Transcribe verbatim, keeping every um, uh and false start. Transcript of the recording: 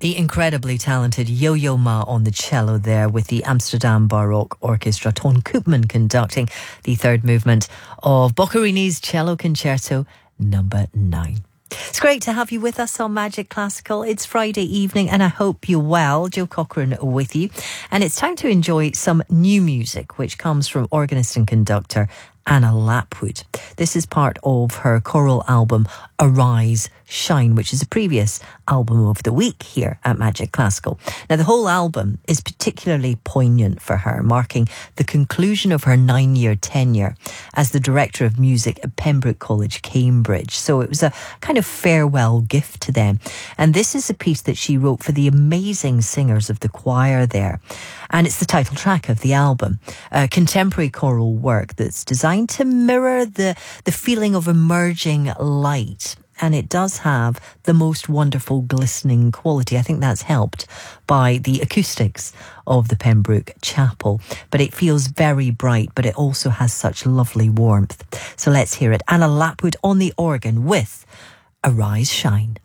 The incredibly talented Yo-Yo Ma on the cello there, with the Amsterdam Baroque Orchestra, Ton Koopman conducting the third movement of Boccherini's Cello Concerto number nine. It's great to have you with us on Magic Classical. It's Friday evening and I hope you're well. Joe Cochrane with you. And it's time to enjoy some new music, which comes from organist and conductor Anna Lapwood. This is part of her choral album Arise, Shine, which is a previous album of the week here at Magic Classical. Now, the whole album is particularly poignant for her, marking the conclusion of her nine-year tenure as the Director of Music at Pembroke College, Cambridge. So it was a kind of farewell gift to them. And this is a piece that she wrote for the amazing singers of the choir there. And it's the title track of the album, a contemporary choral work that's designed to mirror the, the feeling of emerging light. And it does have the most wonderful glistening quality. I think that's helped by the acoustics of the Pembroke Chapel. But it feels very bright, but it also has such lovely warmth. So let's hear it. Anna Lapwood on the organ with Arise, Shine.